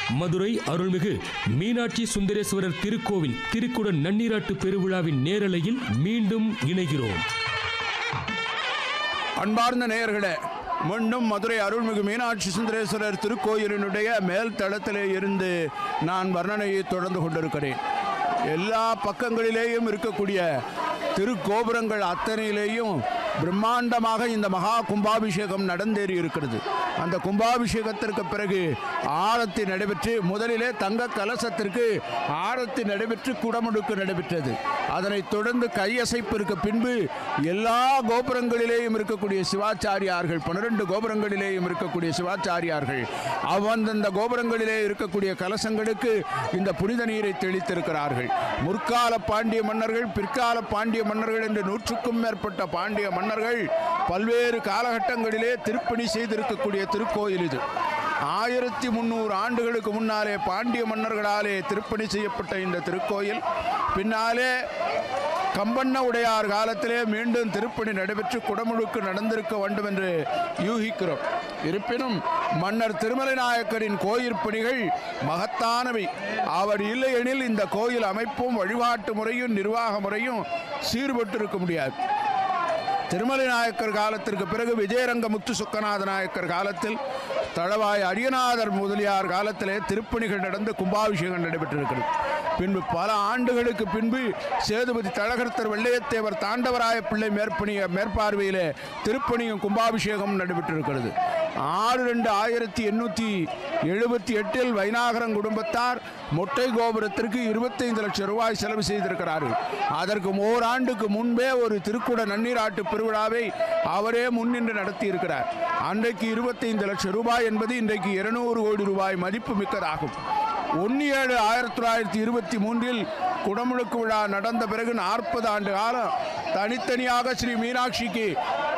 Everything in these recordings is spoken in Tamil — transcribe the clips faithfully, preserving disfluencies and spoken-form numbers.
மதுரை அருள்மிகு மீனாட்சி சுந்தரேஸ்வரர் திருக்கோவில் திருக்குட நன்னீராட்டு பெருவிழாவின் நேரலையில் மீண்டும் இணைகிறோம். அன்பார்ந்த நேயர்களே, மீண்டும் மதுரை அருள்மிகு மீனாட்சி சுந்தரேஸ்வரர் திருக்கோயிலினுடைய மேல் தளத்திலே இருந்து நான் வர்ணனையை தொடர்ந்து கொண்டிருக்கிறேன். எல்லா பக்கங்களிலேயும் இருக்கக்கூடிய திருக்கோபுரங்கள் அத்தனையிலேயும் பிரம்மாண்டமாக இந்த மகா கும்பாபிஷேகம் நடந்தேறி இருக்கிறது. அந்த கும்பாபிஷேகத்திற்கு பிறகு ஆரத்தி நடைபெற்று, முதலிலே தங்க கலசத்திற்கு ஆரத்தி நடைபெற்று குடமுடுக்கு நடைபெற்றது. அதனைத் தொடர்ந்து கையசைப்பிற்கு பின்பு எல்லா கோபுரங்களிலேயும் இருக்கக்கூடிய சிவாச்சாரியார்கள், பன்னிரண்டு கோபுரங்களிலேயும் இருக்கக்கூடிய சிவாச்சாரியார்கள் அவ்வந்தந்த கோபுரங்களிலே இருக்கக்கூடிய கலசங்களுக்கு இந்த புனித நீரை தெளித்திருக்கிறார்கள். முற்கால பாண்டிய மன்னர்கள், பிற்கால பாண்டிய மன்னர்கள் என்று நூற்றுக்கும் மேற்பட்ட பாண்டிய மன்னர்கள் பல்வேறு காலகட்டங்களிலே திருப்பணி செய்திருக்கக்கூடிய திருக்கோயில் இது. ஆயிரத்தி முன்னூறு ஆண்டுகளுக்கு முன்னாலே பாண்டிய மன்னர்களாலே திருப்பணி செய்யப்பட்ட இந்த திருக்கோயில் பின்னாலே கம்பண்ண உடையார் காலத்திலே மீண்டும் திருப்பணி நடைபெற்று குடமுழுக்கு நடந்திருக்க வேண்டும் என்று யூகிக்கிறோம். இருப்பினும் மன்னர் திருமலை நாயக்கரின் கோயில் பணிகள் மகத்தானவை. அவர் இல்லையெனில் இந்த கோயில் அமைப்பும் வழிபாட்டு முறையும் நிர்வாக முறையும் சீர்பட்டிருக்க முடியாது. திருமலை நாயக்கர் காலத்திற்கு பிறகு விஜயரங்க முத்து சுக்கநாத நாயக்கர் காலத்தில், தளவாய் அரியநாதர் முதலியார் காலத்திலே திருப்பணிகள் நடந்து கும்பாபிஷேகம் நடைபெற்றிருக்கிறது. பின்பு பல ஆண்டுகளுக்கு பின்பு சேதுபதி தழகர்த்தர் வெள்ளையத்தேவர் தாண்டவராய பிள்ளை மேற்பணிய மேற்பார்வையிலே திருப்பணியும் கும்பாபிஷேகம் நடைபெற்றிருக்கிறது. ஆறு ரெண்டு ஆயிரத்தி எண்ணூற்றி எழுபத்தி எட்டில் வைநாகரன் குடும்பத்தார் மொட்டை கோபுரத்திற்கு இருபத்தைந்து லட்சம் ரூபாய் செலவு செய்திருக்கிறார்கள். அதற்கு ஓராண்டுக்கு முன்பே ஒரு திருக்குட நன்னீராட்டு பெருவிழாவை அவரே முன்னின்று நடத்தி இருக்கிறார். அன்றைக்கு இருபத்தைந்து லட்சம் ரூபாய் என்பது இன்றைக்கு இருநூறு கோடி ரூபாய் மதிப்பு மிக்கதாகும். ஒன்று ஏழு ஆயிரத்தி தொள்ளாயிரத்தி இருபத்தி மூன்றில் குடமுழுக்கு விழா நடந்த பிறகு நாற்பது ஆண்டு காலம் தனித்தனியாக ஸ்ரீ மீனாட்சிக்கு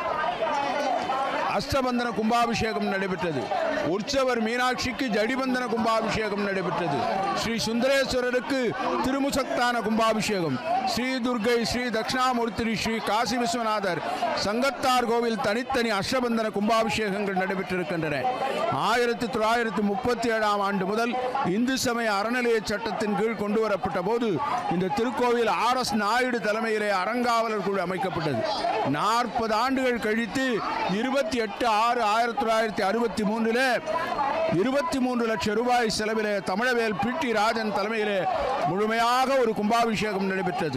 அஷ்டபந்தன கும்பாபிஷேகம் நடைபெற்றது. உற்சவர் மீனாட்சிக்கு ஜடிபந்தன கும்பாபிஷேகம் நடைபெற்றது. ஸ்ரீ சுந்தரேஸ்வரருக்கு திருமுசக்தான கும்பாபிஷேகம், ஸ்ரீ துர்கை, ஸ்ரீ தட்சிணாமூர்த்தி, ஸ்ரீ காசி விஸ்வநாதர், சங்கத்தார் கோவில் தனித்தனி அஷ்டபந்தன கும்பாபிஷேகங்கள் நடைபெற்றிருக்கின்றன. ஆயிரத்தி தொள்ளாயிரத்தி முப்பத்தி ஏழாம் ஆண்டு முதல் இந்து சமய அறநிலைய சட்டத்தின் கீழ் கொண்டு வரப்பட்ட போது இந்த திருக்கோவில் ஆர் எஸ் நாயுடு தலைமையிலே அறங்காவலர் குழு அமைக்கப்பட்டது. நாற்பது ஆண்டுகள் கழித்து இருபத்தி எட்டு ஆறு ஆயிரத்தி தொள்ளாயிரத்தி அறுபத்தி மூன்றிலே இருபத்தி மூன்று லட்சம் ரூபாய் செலவிலே தமிழவேல் பி டி ராஜன் தலைமையிலே முழுமையாக ஒரு கும்பாபிஷேகம் நடைபெற்றது.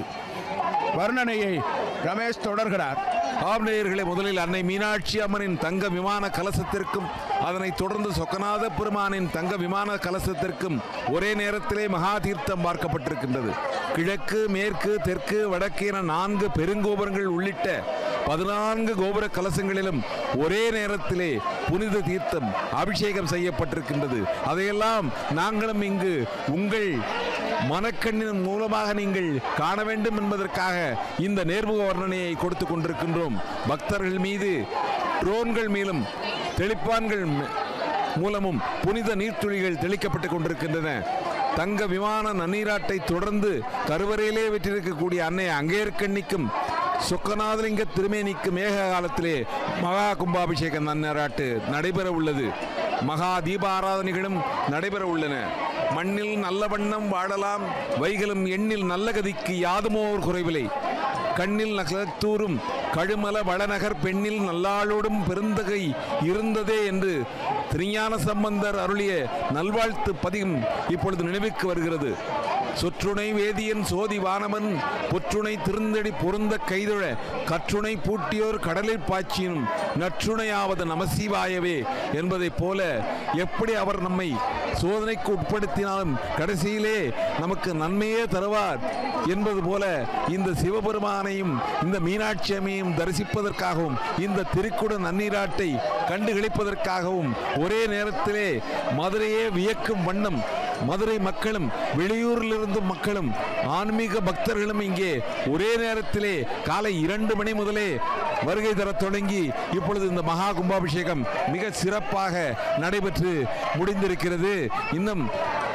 வர்ணனையை ரமேஷ் தொடர்கிறார். ஆம்நேயர்களே, முதலில் அன்னை மீனாட்சி அம்மனின் தங்க விமான கலசத்திற்கும் அதனைத் தொடர்ந்து சொக்கநாத பெருமானின் தங்க விமான கலசத்திற்கும் ஒரே நேரத்திலே மகா தீர்த்தம் பார்க்கப்பட்டிருக்கின்றது. கிழக்கு, மேற்கு, தெற்கு, வடக்கு என நான்கு பெருங்கோபுரங்கள் உள்ளிட்ட பதினான்கு கோபுர கலசங்களிலும் ஒரே நேரத்திலே புனித தீர்த்தம் அபிஷேகம் செய்யப்பட்டிருக்கின்றது. அதையெல்லாம் நாங்களும் இங்கு உங்கள் மனக்கண்ணின் மூலமாக நீங்கள் காண வேண்டும் என்பதற்காக இந்த நேர்முக வர்ணனையை கொடுத்து கொண்டிருக்கின்றோம். பக்தர்கள் மீது ட்ரோன்கள் மேலும் தெளிப்பான்கள் மூலமும் புனித நீர்த்துளிகள் தெளிக்கப்பட்டுக் கொண்டிருக்கின்றன. தங்க விமான நன்னீராட்டை தொடர்ந்து கருவறையிலே விற்றிருக்கக்கூடிய அன்னை அங்கேற்கண்ணிக்கும் சொக்கநாதலிங்க திருமேனிக்கு மேக காலத்திலே மகா கும்பாபிஷேக நன்னீராட்டு நடைபெற உள்ளது. மகா தீப ஆராதனைகளும் நடைபெற உள்ளன. மண்ணில் நல்ல வண்ணம் வாழலாம், வைகளும் எண்ணில் நல்ல கதிக்கு யாதுமோர் குறைவில்லை. கண்ணில் நகத்தூரும் கழுமல வளநகர் பெண்ணில் நல்லாளோடும் பெருந்தகை இருந்ததே என்று திருஞான சம்பந்தர் அருளிய நல்வாழ்த்து பதிகம் இப்பொழுது நினைவுக்கு வருகிறது. சொற்றுணை வேதியன் சோதி வானவன் பொற்றுணை திருந்தடி பொருந்த கைதொழ கற்றுணை பூட்டியோர் கடலில் பாய்ச்சினும் நற்றுணையாவது நமசிவாயவே என்பதைப் போல எப்படி அவர் நம்மை சோதனைக்கு உட்படுத்தினாலும் கடைசியிலே நமக்கு நன்மையே தருவார் என்பது போல இந்த சிவபெருமானையும் இந்த மீனாட்சி அம்மையும் தரிசிப்பதற்காகவும் இந்த திருக்குட நன்னீராட்டை கண்டுகளிப்பதற்காகவும் ஒரே நேரத்திலே மதுரையே வியக்கும் வண்ணம் மதுரை மக்களும் வெளியூரிலிருந்து மக்களும் ஆன்மீக பக்தர்களும் இங்கே ஒரே நேரத்திலே காலை இரண்டு மணி முதலே வருகை தர தொடங்கி இப்பொழுது இந்த மகா கும்பாபிஷேகம் மிக சிறப்பாக நடைபெற்று முடிந்திருக்கிறது. இன்னும்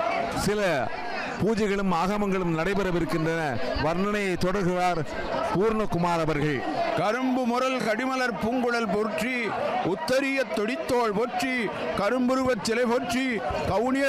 சில பூஜைகளும் ஆகமங்களும் நடைபெறவிருக்கின்றன. வர்ணனையை தொடர்கிறார் பூர்ணகுமார் அவர்கள். கரும்பு முரல் கடிமலர் பூங்குழல் போற்றி, உத்தரிய தொடித்தோள் போற்றி, கரும்புருவச் சிலை போற்றி, கவுனிய